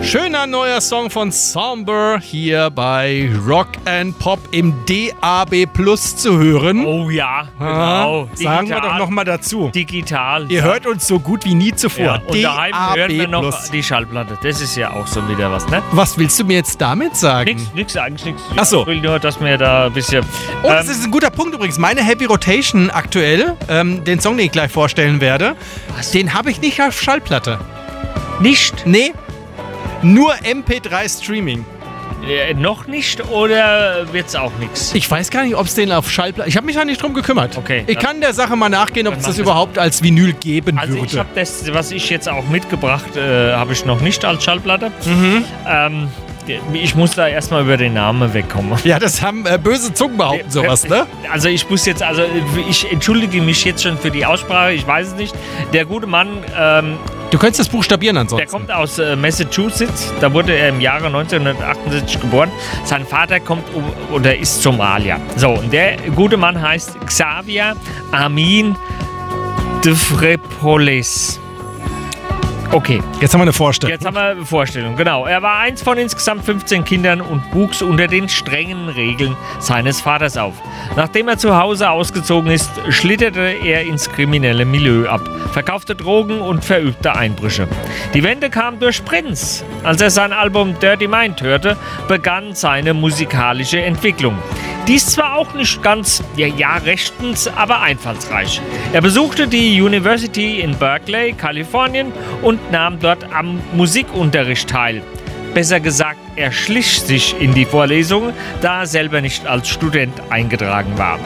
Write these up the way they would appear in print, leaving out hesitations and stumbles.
Schöner neuer Song von Somber hier bei Rock and Pop im DAB Plus zu hören. Oh ja, genau. Sagen wir doch nochmal dazu. Digital. Ihr hört uns so gut wie nie zuvor. Ja, und daheim hören wir noch Plus. die Schallplatte. Das ist ja auch so wieder was, ne? Was willst du mir jetzt damit sagen? Eigentlich nichts. Ach so. Ich will nur, dass wir da ein bisschen... Oh, das ist ein guter Punkt übrigens. Meine Heavy Rotation aktuell, den Song, den ich gleich vorstellen werde, den habe ich nicht auf Schallplatte. Nicht? Nee, nur MP3 Streaming. Noch nicht oder wird's auch nichts? Ich weiß gar nicht, ob es den auf Schallplatte... Ich habe mich da nicht drum gekümmert. Okay. Ich kann der Sache mal nachgehen, ob es das überhaupt als Vinyl geben Also würde. ich habe das, was ich jetzt auch mitgebracht, habe ich noch nicht als Schallplatte. Ich muss da erstmal über den Namen wegkommen. Ja, das haben böse Zungen behaupten sowas, ne? Also ich entschuldige mich jetzt schon für die Aussprache, ich weiß es nicht. Der gute Mann... Du könntest das buchstabieren ansonsten. Der kommt aus Massachusetts, da wurde er im Jahre 1978 geboren. Sein Vater kommt oder ist Somalier. So, und der gute Mann heißt Xavier Amin Devrepolis. Okay. Jetzt haben wir eine Vorstellung. Jetzt haben wir eine Vorstellung, genau. Er war eins von insgesamt 15 Kindern und wuchs unter den strengen Regeln seines Vaters auf. Nachdem er zu Hause ausgezogen ist, schlitterte er ins kriminelle Milieu ab, verkaufte Drogen und verübte Einbrüche. Die Wende kam durch Prince. Als er sein Album Dirty Mind hörte, begann seine musikalische Entwicklung. Dies zwar auch nicht ganz, rechtens, aber einfallsreich. Er besuchte die University in Berkeley, Kalifornien und nahm dort am Musikunterricht teil. Besser gesagt, er schlich sich in die Vorlesungen, da er selber nicht als Student eingetragen war.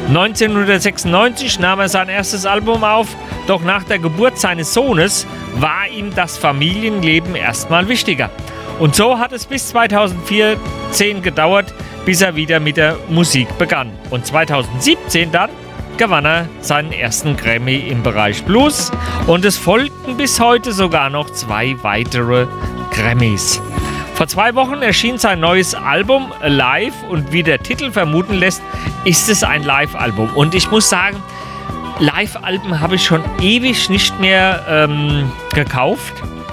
1996 nahm er sein erstes Album auf, doch nach der Geburt seines Sohnes war ihm das Familienleben erstmal wichtiger. Und so hat es bis 2014 gedauert, bis er wieder mit der Musik begann. Und 2017 dann gewann er seinen ersten Grammy im Bereich Blues und es folgten bis heute sogar noch 2 weitere Grammys. Vor 2 Wochen erschien sein neues Album Live und wie der Titel vermuten lässt, ist es ein Live-Album. Und ich muss sagen, Live-Alben habe ich schon ewig nicht mehr gekauft.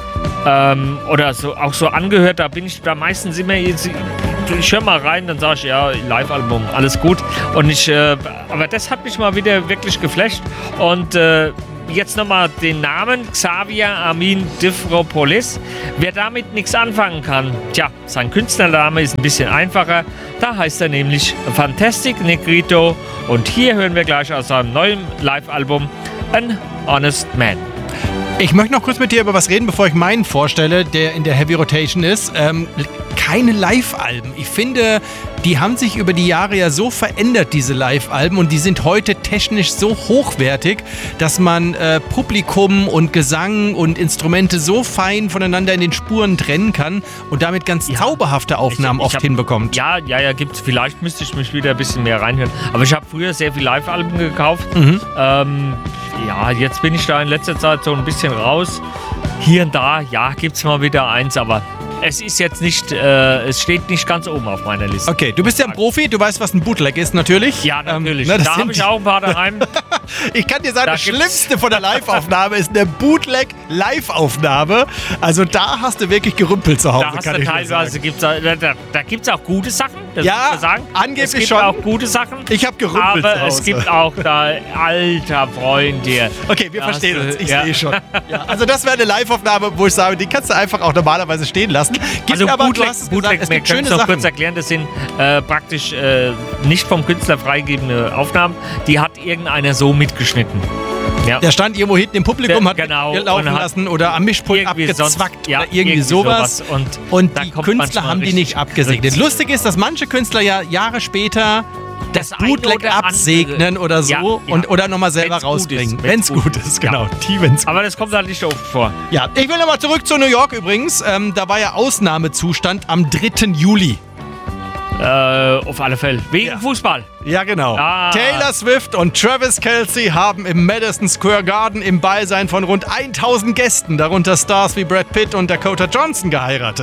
Oder so, auch so angehört, da bin ich da meistens immer, ich höre mal rein, dann sage ich, ja, Live-Album, alles gut. Und aber das hat mich mal wieder wirklich geflasht. Und jetzt nochmal den Namen, Xavier Amin Devrepolis. Wer damit nichts anfangen kann, sein Künstlername ist ein bisschen einfacher. Da heißt er nämlich Fantastic Negrito. Und hier hören wir gleich aus seinem neuen Live-Album An Honest Man. Ich möchte noch kurz mit dir über was reden, bevor ich meinen vorstelle, der in der Heavy Rotation ist. Keine Live-Alben. Ich finde, die haben sich über die Jahre ja so verändert, diese Live-Alben, und die sind heute technisch so hochwertig, dass man Publikum und Gesang und Instrumente so fein voneinander in den Spuren trennen kann und damit ganz zauberhafte Aufnahmen oft hinbekommt. Ja, gibt's. Vielleicht müsste ich mich wieder ein bisschen mehr reinhören. Aber ich habe früher sehr viel Live-Alben gekauft. Jetzt bin ich da in letzter Zeit so ein bisschen raus. Hier und da, gibt's mal wieder eins, aber es ist jetzt nicht, es steht nicht ganz oben auf meiner Liste. Okay, du bist ja ein Profi, du weißt, was ein Bootleg ist, natürlich. Ja, natürlich. Da habe ich auch ein paar daheim. Ich kann dir sagen, das Schlimmste von der Live-Aufnahme ist eine Bootleg-Live-Aufnahme. Also da hast du wirklich gerümpelt zu Hause, da teilweise gibt's auch gute Sachen, das muss man sagen. Angeblich es gibt schon. auch gute Sachen. Ich habe gerümpelt aber zu Hause. Es gibt auch da, alter Freund hier. Okay, wir verstehen uns, ich sehe schon. Ja, also das wäre eine Live-Aufnahme, wo ich sage, die kannst du einfach auch normalerweise stehen lassen. Bootleg, wir können es noch kurz erklären, das sind praktisch nicht vom Künstler freigegebene Aufnahmen, die hat irgendeiner so mitgeschnitten. Ja. Der stand irgendwo hinten im Publikum, hat laufen lassen oder am Mischpult abgezwackt oder irgendwie sowas. Und die Künstler haben die nicht abgesegnet. Lustig ist, dass manche Künstler ja Jahre später das Bootleg absegnen oder so oder nochmal selber rausbringen. Wenn es gut ist, genau. Aber das kommt halt nicht oft vor. Ja, ich will nochmal zurück zu New York übrigens. Da war ja Ausnahmezustand am 3. Juli. Auf alle Fälle. Wegen Fußball. Ja, genau. Taylor Swift und Travis Kelce haben im Madison Square Garden im Beisein von rund 1000 Gästen, darunter Stars wie Brad Pitt und Dakota Johnson, geheiratet.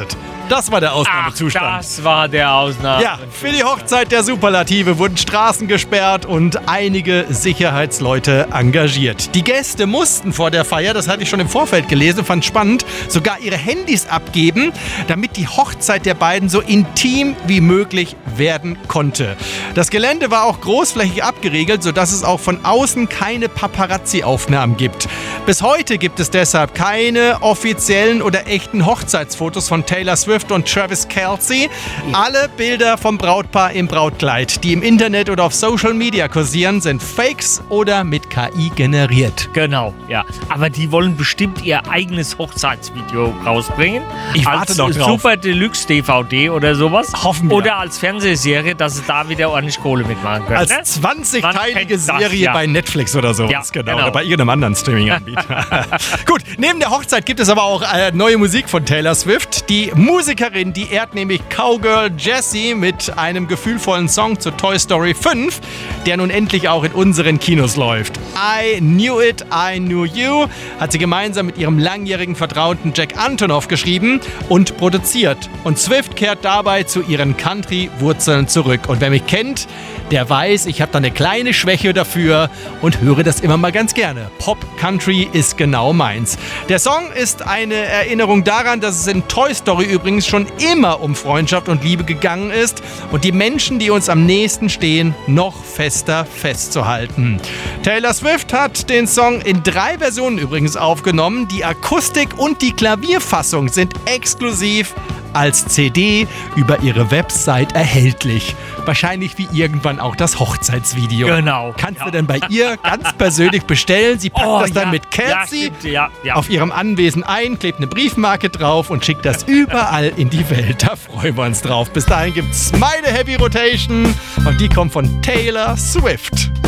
Das war der Ausnahmezustand. Ach, das war der Ausnahme. Ja, für die Hochzeit der Superlative wurden Straßen gesperrt und einige Sicherheitsleute engagiert. Die Gäste mussten vor der Feier, das hatte ich schon im Vorfeld gelesen, fand spannend, sogar ihre Handys abgeben, damit die Hochzeit der beiden so intim wie möglich werden konnte. Das Gelände war auch großflächig abgeriegelt, sodass es auch von außen keine Paparazzi-Aufnahmen gibt. Bis heute gibt es deshalb keine offiziellen oder echten Hochzeitsfotos von Taylor Swift und Travis Kelce. Alle Bilder vom Brautpaar im Brautkleid, die im Internet oder auf Social Media kursieren, sind Fakes oder mit KI generiert. Genau, ja. Aber die wollen bestimmt ihr eigenes Hochzeitsvideo rausbringen. Ich warte als noch drauf. Super Deluxe DVD oder sowas. Hoffen wir. Oder als Fernsehserie, dass sie da wieder ordentlich Kohle mitmachen können. Als Ne? 20-teilige Man kennt das, Serie ja. bei Netflix oder sowas. Ja, Genau. genau. Oder bei irgendeinem anderen Streaming-Anbieter. Gut, neben der Hochzeit gibt es aber auch neue Musik von Taylor Swift. Die Musikerin, die ehrt nämlich Cowgirl Jessie mit einem gefühlvollen Song zu Toy Story 5, der nun endlich auch in unseren Kinos läuft. I Knew It, I Knew You hat sie gemeinsam mit ihrem langjährigen Vertrauten Jack Antonoff geschrieben und produziert. Und Swift kehrt dabei zu ihren Country-Wurzeln zurück. Und wer mich kennt, der weiß, ich habe da eine kleine Schwäche dafür und höre das immer mal ganz gerne. Pop-Country ist genau meins. Der Song ist eine Erinnerung daran, dass es in Toy Story übrigens schon immer um Freundschaft und Liebe gegangen ist und die Menschen, die uns am nächsten stehen, noch fester festzuhalten. Taylor Swift hat den Song in 3 Versionen übrigens aufgenommen. Die Akustik- und die Klavierfassung sind exklusiv als CD über ihre Website erhältlich. Wahrscheinlich wie irgendwann auch das Hochzeitsvideo. Genau. Kannst du denn bei ihr ganz persönlich bestellen? Sie packt das dann mit Kelsey ja, auf ihrem Anwesen ein, klebt eine Briefmarke drauf und schickt das überall in die Welt. Da freuen wir uns drauf. Bis dahin gibt's meine Heavy Rotation und die kommt von Taylor Swift.